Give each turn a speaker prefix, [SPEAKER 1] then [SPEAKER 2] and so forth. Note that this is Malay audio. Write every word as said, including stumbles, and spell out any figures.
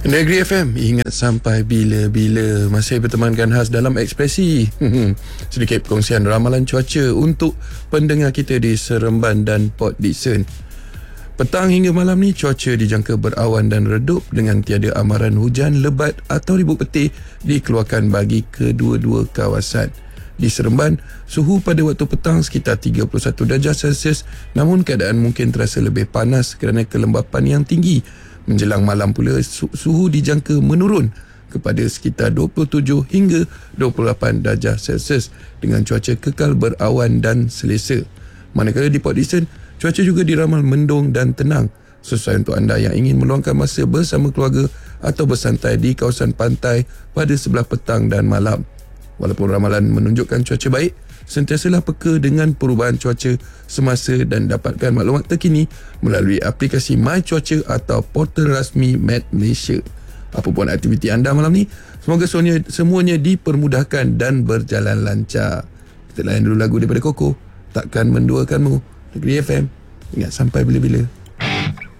[SPEAKER 1] Negeri F M, ingat sampai bila-bila. Masih bertemankan khas dalam ekspresi. Sedikit perkongsian ramalan cuaca untuk pendengar kita di Seremban dan Port Dickson. Petang hingga malam ni cuaca dijangka berawan dan redup dengan tiada amaran hujan lebat atau ribut petir dikeluarkan bagi kedua-dua kawasan. Di Seremban, suhu pada waktu petang sekitar tiga puluh satu darjah Celsius, namun keadaan mungkin terasa lebih panas kerana kelembapan yang tinggi. Menjelang malam pula, suhu dijangka menurun kepada sekitar dua puluh tujuh hingga dua puluh lapan darjah Celsius dengan cuaca kekal berawan dan selesa. Manakala di Port Dickson, cuaca juga diramal mendung dan tenang, sesuai untuk anda yang ingin meluangkan masa bersama keluarga atau bersantai di kawasan pantai pada sebelah petang dan malam. Walaupun ramalan menunjukkan cuaca baik, sentiasalah peka dengan perubahan cuaca semasa dan dapatkan maklumat terkini melalui aplikasi My Cuaca atau portal rasmi Met Malaysia. Apapun aktiviti anda malam ni, semoga semuanya, semuanya dipermudahkan dan berjalan lancar. Kita layan dulu lagu daripada Koko, Takkan Menduakanmu. Negeri F M, ingat sampai bila-bila.